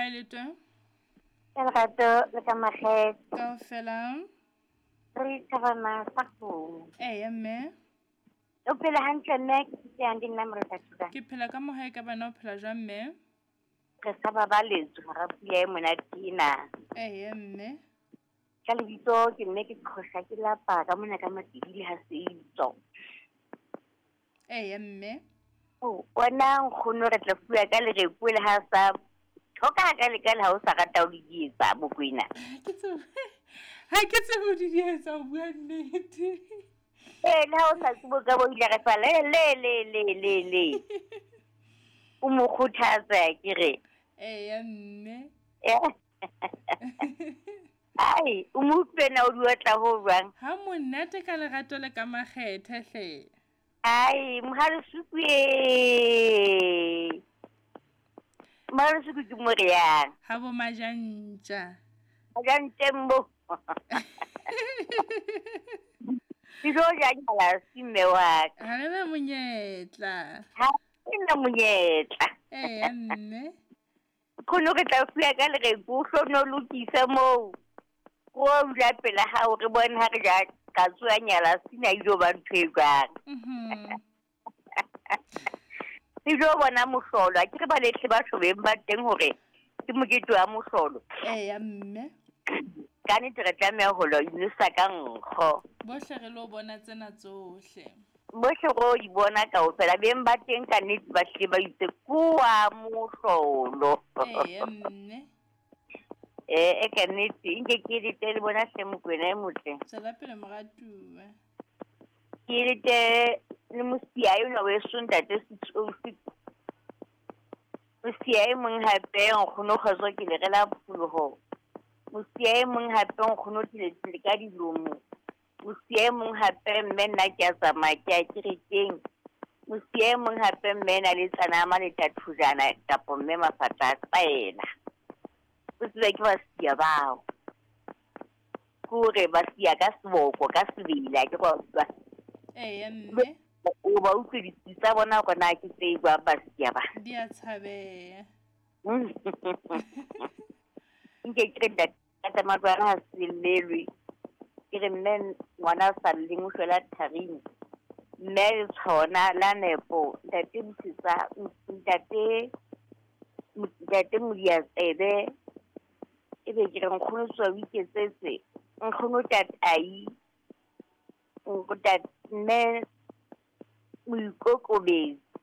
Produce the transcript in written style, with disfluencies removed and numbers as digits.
kae le teng? Lerato le ka makgethe Kaofela. re thabana sa kgomo Mme. o phela hantle mme ke tseyang ke nna morethathuka Ke phela ka mohae ka bana o phela jwang mme? re sa babaletswe ga pula e monate ena Mme. ka lebitso ke mme ke kgosa ke lapa ka mona ka matidi le ha setso Mme. wena nkgono re tla bua ka lerepu le ha sa thoka ka le ha o sa rata o di etsa bokwena Ha ke tsebe ho di etsa o bua nnete. le ha o sa tsebo ka bo ile re fa le o mo kgothatsa ke re Mme. ai o mo utlwena o di otla ho jwang Ha monate ka lerato le ka makgethe hle. ai Mohalesuku Mohalesuku ke moriang Ha bo majantja. Tembo Dijo ja nyala simme wa ka. Ha re na monyetla. Ha ina monyetla. Mme. Khono re tla fua ka lerepu o hlono lokisa moo. Go ja pela ha o re bone ha re ja ka tswa nyala sina ijo ba ntho e jwang. Dijo bona mohlolo a ke re ba letle ba shobeng ba teng hore ke mokete wa mohlolo. Mme. Ka nnete re tlameha ho lo inisa ka nkgo. Bohle re lo bona tsena tsohle. Bohle go di bona kaofela beng ba teng ka nnete ba hle ba itse kua mohlolo. Mme. Ka nnete nke ke le tele bona hle Mokwena e motle. Tsela pele moratuwa. Ke le te le mosia yona we sontate Sitsofi. Mosia e mong hape nkgono kgotso ke le rela pholoho. Mosia e mong hape nkgono le ka dilomo. Mosia e mong hape mme nna ke a tsamaya ke a kerekeng. Mosia e mong hape mme na le tsanama le tathujana kapo mme mafatla a tsaela. O tsebe ke basia bao. Kore basia ka seboko ka sebila ke go tswa. Mme. O ba utlweditse tsa bona go na ke tse ba basia ba. Di a tshabeha. Nke ke re ka matlwana ha se lelwe. Ke re mme ngwana sa le moshwela tharing. Mme le tshona la nepo ntate Mosisa ntate Modia tsebe e be ke re nkgono tswa o iketsetse nkgono tatai mme moikokobetsi